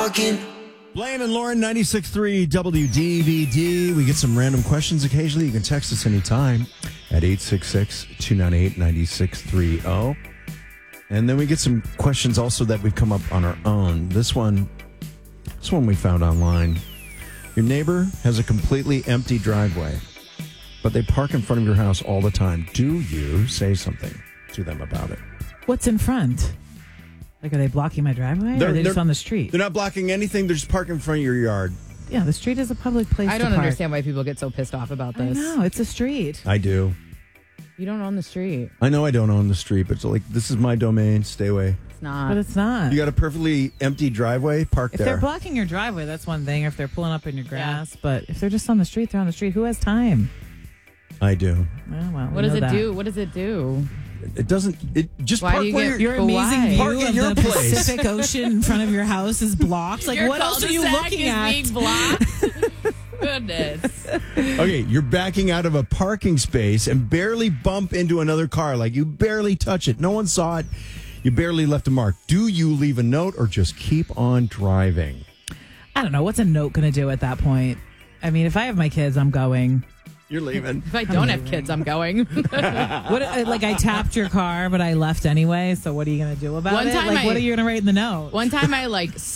talking. Blaine and Lauren, 96.3 WDVD. We get some random questions occasionally. You can text us anytime at 866-298-9630. And then we get some questions also that we've come up on our own. This one we found online. Your neighbor has a completely empty driveway, but they park in front of your house all the time. Do you say something to them about it? What's in front? Like, are they blocking my driveway? Or are they just on the street? They're not blocking anything. They're just parking in front of your yard. Yeah, the street is a public place. I don't understand why people get so pissed off about this. I know, it's a street. I do. You don't own the street. I know I don't own the street, but it's like, this is my domain. Stay away. It's not. But it's not. You got a perfectly empty driveway, park If there. they're blocking your driveway, that's one thing. Or if they're pulling up in your grass. But if they're just on the street, they're on the street. Who has time? I do. Well, What does it do? What does it do? It doesn't. It just Why park do you where get Your But amazing why? view Park at of your the place. Pacific Ocean in front of your house is blocked. Like, Your what else are you cul-de-sac looking is at? being blocked? Goodness. Okay, you're backing out of a parking space and barely bump into another car. Like, you barely touch it. No one saw it. You barely left a mark. Do you leave a note or just keep on driving? I don't know. What's a note going to do at that point? I mean, if I have my kids, I'm going. You're leaving. If I don't have kids, I'm going. What? Like, I tapped your car, but I left anyway. So what are you going to do about One it? time Like, what are you going to write in the note? One time I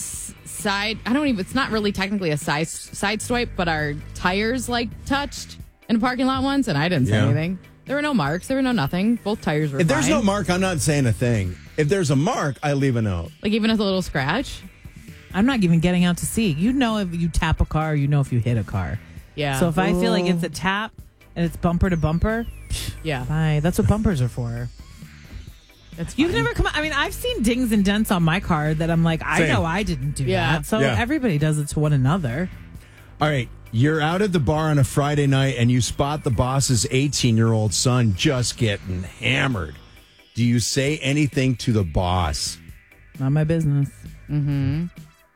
it's not really technically a side swipe, but our tires touched in a parking lot once, and I didn't say Yeah. anything. There were no marks. There were no nothing. Both tires were If there's fine. no mark, I'm not saying a thing. If there's a mark, I leave a note. Like even a little scratch. I'm not even getting out to see. You know if you tap a car, you know if you hit a car. Yeah. So if I feel like it's a tap and it's bumper to bumper, yeah, bye. That's what bumpers are for. that's You've fine. never come. I mean, I've seen dings and dents on my car that I'm like, I Same. know I didn't do Yeah. that. So Yeah. everybody does it to one another. All right, you're out at the bar on a Friday night and you spot the boss's 18-year-old son just getting hammered. Do you say anything to the boss? Not my business. I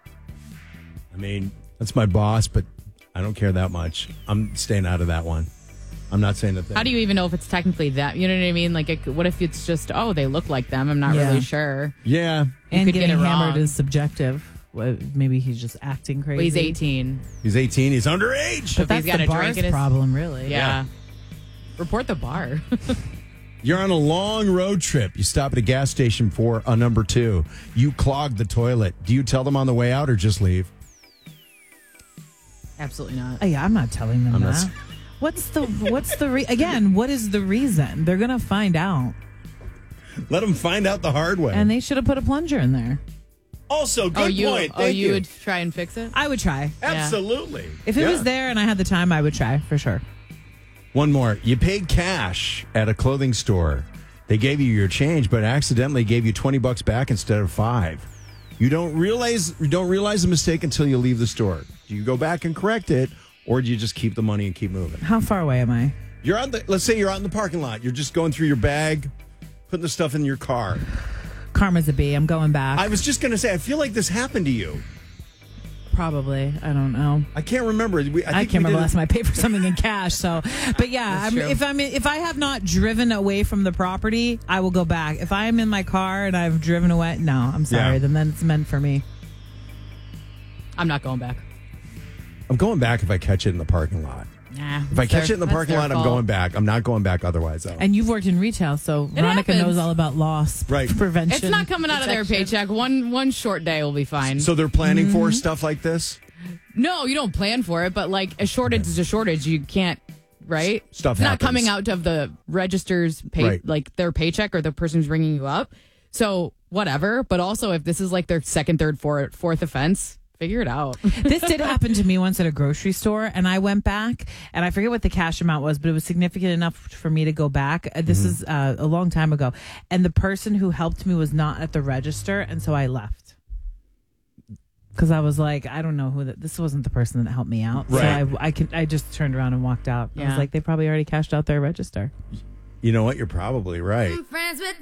mean, that's my boss, but I don't care that much. I'm staying out of that one. I'm not saying a thing. How do you even know if it's technically that? You know what I mean? Like, what if it's just, oh, they look like them? I'm not Yeah. really sure. Yeah. And could get getting it hammered wrong. is subjective. Well, maybe he's just acting crazy. Well, he's 18. He's 18. He's underage. But That's he's got the a drink bar's in his problem, really. Yeah. Report the bar. You're on a long road trip. You stop at a gas station for a number 2. You clog the toilet. Do you tell them on the way out or just leave? Absolutely not. Oh, yeah, I'm not telling them I'm not that. s- What's the again, what is the reason? They're going to find out. Let them find out the hard way. And they should have put a plunger in there. Also, good point. Thank you would try and fix it? I would try. Absolutely. If it Yeah. was there and I had the time, I would try for sure. One more. You paid cash at a clothing store. They gave you your change, but accidentally gave you $20 back instead of $5. You don't realize the mistake until you leave the store. Do you go back and correct it, or do you just keep the money and keep moving? How far away am I? Let's say you're out in the parking lot. You're just going through your bag, putting the stuff in your car. Karma's a bee. I'm going back. I was just going to say, I feel like this happened to you. Probably. I don't know. I can't remember. I can't remember last time I paid for something in cash. So, but yeah, That's true. if I have not driven away from the property, I will go back. If I am in my car and I've driven away, no, I'm sorry. Yeah. Then it's meant for me. I'm not going back. I'm going back if I catch it in the parking lot. Nah. If I catch it in the that's parking their lot, I'm fault. going back. I'm not going back otherwise, though. And you've worked in retail, so Veronica happens. knows all about loss Right. prevention. It's not coming out of their paycheck. One short day will be fine. So they're planning for stuff like this? No, you don't plan for it, but like a shortage is a shortage. You can't, right? Stuff It's not happens. coming out of the register's Right. like their paycheck or the person who's ringing you up. So whatever. But also, if this is like their second, third, fourth offense, figure it out. This did happen to me once at a grocery store, and I went back, and I forget what the cash amount was, but it was significant enough for me to go back. This is a long time ago, and the person who helped me was not at the register, and so I left. Because I was like, I don't know who this wasn't the person that helped me out. Right. So I just turned around and walked out. I Yeah. was like, they probably already cashed out their register. You know what? You're probably right. friends with